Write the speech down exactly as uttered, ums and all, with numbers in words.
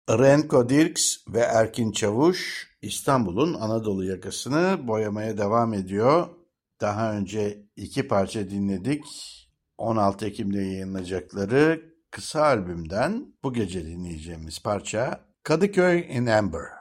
Renko Dirks ve Erkin Çavuş İstanbul'un Anadolu yakasını boyamaya devam ediyor. Daha önce iki parça dinledik. on altı Ekim'de yayınlanacakları kısa albümden bu gece dinleyeceğimiz parça Kadıköy in Amber.